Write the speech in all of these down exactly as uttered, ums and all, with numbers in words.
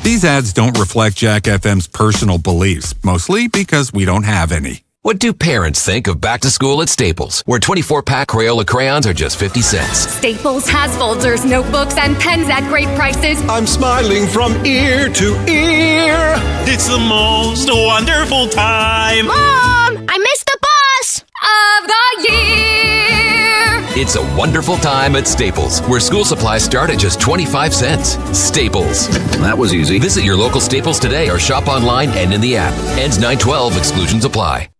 These ads don't reflect Jack F M's personal beliefs, mostly because we don't have any. What do parents think of back to school at Staples, where twenty-four pack Crayola crayons are just fifty cents? Staples has folders, notebooks, and pens at great prices. I'm smiling from ear to ear. It's the most wonderful time. Mom, I missed the bus of the year. It's a wonderful time at Staples, where school supplies start at just twenty-five cents. Staples. That was easy. Visit your local Staples today or shop online and in the app. Ends nine twelve. Exclusions apply.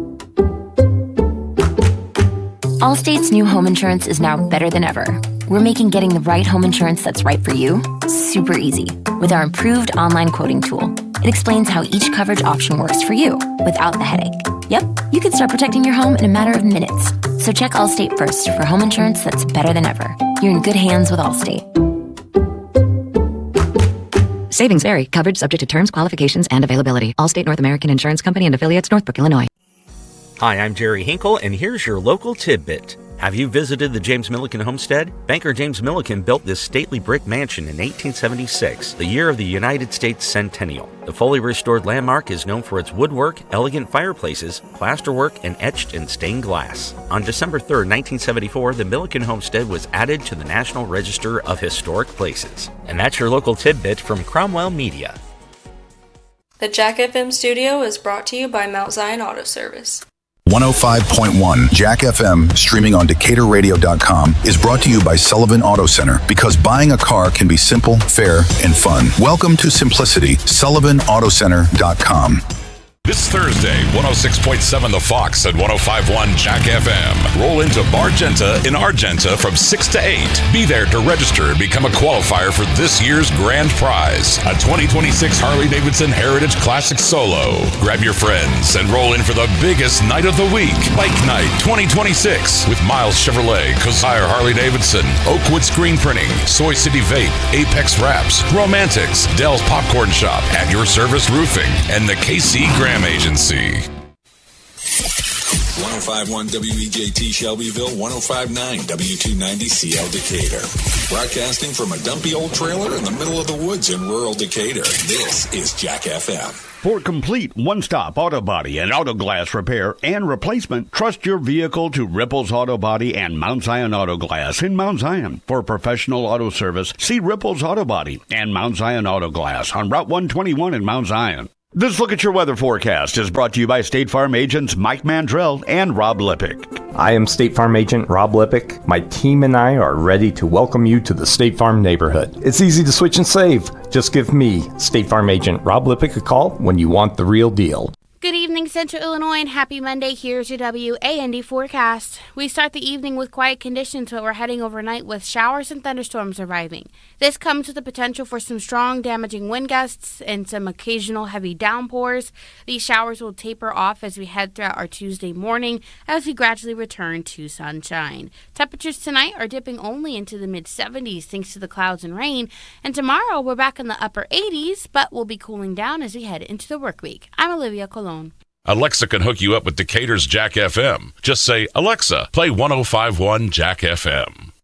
Allstate's new home insurance is now better than ever. We're making getting the right home insurance that's right for you super easy with our improved online quoting tool. It explains how each coverage option works for you without the headache. Yep, you can start protecting your home in a matter of minutes. So check Allstate first for home insurance that's better than ever. You're in good hands with Allstate. Savings vary. Coverage subject to terms, qualifications, and availability. Allstate North American Insurance Company and affiliates, Northbrook, Illinois. Hi, I'm Jerry Hinkle, and here's your local tidbit. Have you visited the James Milliken homestead? Banker James Milliken built this stately brick mansion in eighteen seventy-six, the year of the United States centennial. The fully restored landmark is known for its woodwork, elegant fireplaces, plasterwork, and etched and stained glass. On December third, nineteen seventy-four, the Milliken homestead was added to the National Register of Historic Places. And that's your local tidbit from Cromwell Media. The Jack F M studio is brought to you by Mount Zion Auto Service. one oh five point one Jack F M, streaming on Decatur Radio dot com, is brought to you by Sullivan Auto Center, because buying a car can be simple, fair, and fun. Welcome to simplicity. Sullivan Auto Center dot com. This Thursday, one oh six point seven The Fox and one oh five point one Jack F M. Roll into Bargenta in Argenta from six to eight. Be there to register and become a qualifier for this year's grand prize, a twenty twenty-six Harley-Davidson Heritage Classic Solo. Grab your friends and roll in for the biggest night of the week, Bike Night twenty twenty-six, with Miles Chevrolet, Kazire Harley-Davidson, Oakwood Screen Printing, Soy City Vape, Apex Wraps, Romantics, Dell's Popcorn Shop, At Your Service Roofing, and the K C Graham Agency. one oh five point one W E J T Shelbyville, one oh five point nine W two ninety C L Decatur. Broadcasting from a dumpy old trailer in the middle of the woods in rural Decatur, this is Jack F M. For complete one-stop auto body and auto glass repair and replacement, trust your vehicle to Ripples Auto Body and Mount Zion Auto Glass in Mount Zion. For professional auto service, see Ripples Auto Body and Mount Zion Auto Glass on Route one twenty-one in Mount Zion. This Look at Your Weather Forecast is brought to you by State Farm agents Mike Mandrell and Rob Lippick. I am State Farm agent Rob Lippick. My team and I are ready to welcome you to the State Farm neighborhood. It's easy to switch and save. Just give me, State Farm agent Rob Lippick, a call when you want the real deal. Good evening, Central Illinois, and happy Monday. Here's your W A N D forecast. We start the evening with quiet conditions, but we're heading overnight with showers and thunderstorms arriving. This comes with the potential for some strong, damaging wind gusts and some occasional heavy downpours. These showers will taper off as we head throughout our Tuesday morning as we gradually return to sunshine. Temperatures tonight are dipping only into the mid seventies thanks to the clouds and rain, and tomorrow we're back in the upper eighties, but we'll be cooling down as we head into the work week. I'm Olivia Colon. Alexa can hook you up with Decatur's Jack F M. Just say, Alexa, play one oh five point one Jack F M.